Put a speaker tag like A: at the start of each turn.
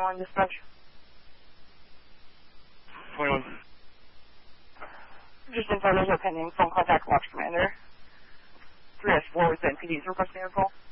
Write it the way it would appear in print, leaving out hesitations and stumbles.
A: 911 dispatch.
B: 21.
A: Just inform there's no pending phone contact, Watch Commander. 3S4 with NPD's requesting your call.